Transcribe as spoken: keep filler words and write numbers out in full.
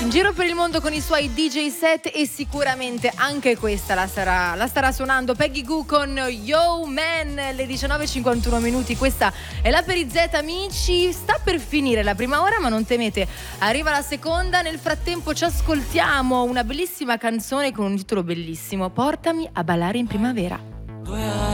In giro per il mondo con i suoi D J set e sicuramente anche questa la starà, la starà suonando Peggy Gou con Yo Man, le diciannove e cinquantuno minuti. Questa è la Per i Z, amici. Sta per finire la prima ora, ma non temete, arriva la seconda. Nel frattempo ci ascoltiamo una bellissima canzone con un titolo bellissimo: Portami a ballare in primavera.